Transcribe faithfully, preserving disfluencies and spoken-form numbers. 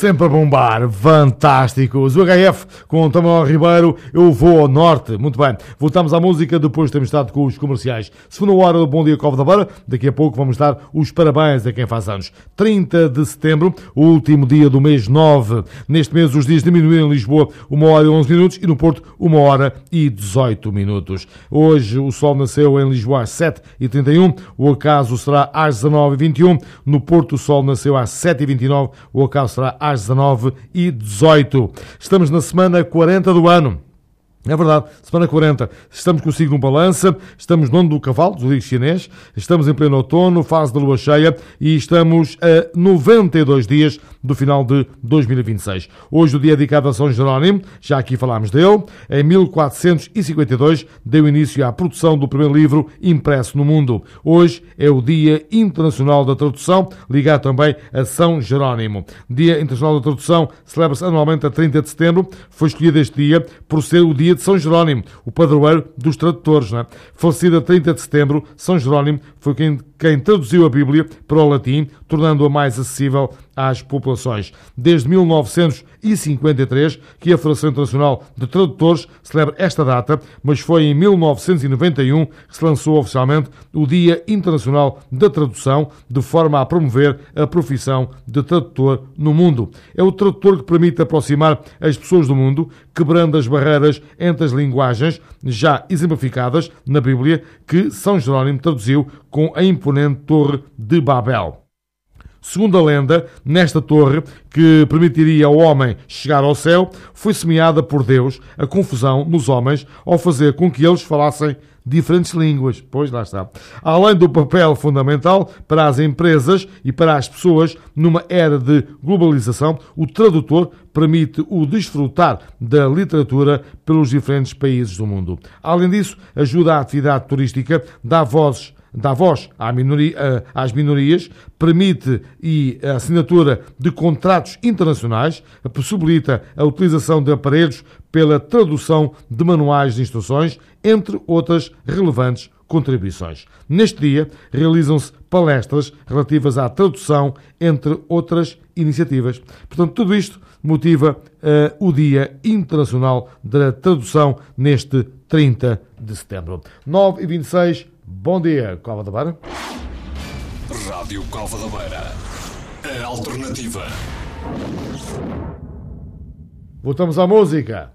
Sempre a bombar, fantásticos. O H F com Tomás Ribeiro, eu vou ao norte. Muito bem, voltamos à música, depois temos estado com os comerciais. Segunda hora do Bom Dia Cova da Beira, daqui a pouco vamos dar os parabéns a quem faz anos. trinta de setembro, o último dia do mês nove. Neste mês os dias diminuíram em Lisboa uma hora e onze minutos e no Porto uma hora e dezoito minutos. Hoje o sol nasceu em Lisboa às sete e trinta e um, o ocaso será às dezanove e vinte e um. No Porto o sol nasceu às sete e vinte e nove, o ocaso será às dezanove e dezoito. Estamos na semana quarenta do ano. É verdade, semana quarenta. Estamos com o signo Balança, estamos no ano do cavalo, do zodíaco chinês, estamos em pleno outono, fase da lua cheia e estamos a noventa e dois dias do final de dois mil e vinte e seis. Hoje o dia é dedicado a São Jerónimo, já aqui falámos dele. Em mil quatrocentos e cinquenta e dois deu início à produção do primeiro livro impresso no mundo. Hoje é o Dia Internacional da Tradução, ligado também a São Jerónimo. Dia Internacional da Tradução celebra-se anualmente a trinta de setembro. Foi escolhido este dia por ser o dia de São Jerónimo, o padroeiro dos tradutores. Não é? Falecido a trinta de setembro, São Jerónimo foi quem, quem traduziu a Bíblia para o latim, tornando-a mais acessível às populações. Desde mil novecentos e cinquenta e três que a Federação Internacional de Tradutores celebra esta data, mas foi em mil novecentos e noventa e um que se lançou oficialmente o Dia Internacional da Tradução, de forma a promover a profissão de tradutor no mundo. É o tradutor que permite aproximar as pessoas do mundo, quebrando as barreiras entre as linguagens já exemplificadas na Bíblia, que São Jerónimo traduziu com a imponente Torre de Babel. Segundo a lenda, nesta torre, que permitiria ao homem chegar ao céu, foi semeada por Deus a confusão nos homens ao fazer com que eles falassem diferentes línguas. Pois, lá está. Além do papel fundamental para as empresas e para as pessoas numa era de globalização, o tradutor permite o desfrutar da literatura pelos diferentes países do mundo. Além disso, ajuda a atividade turística, dá vozes dá voz à minoria, às minorias, permite e a assinatura de contratos internacionais, possibilita a utilização de aparelhos pela tradução de manuais de instruções, entre outras relevantes contribuições. Neste dia, realizam-se palestras relativas à tradução, entre outras iniciativas. Portanto, tudo isto motiva uh, o Dia Internacional da Tradução neste trinta de setembro. nove e vinte e seis. Bom dia, Cova da Beira. Rádio Cova da Beira. A alternativa. Voltamos à música.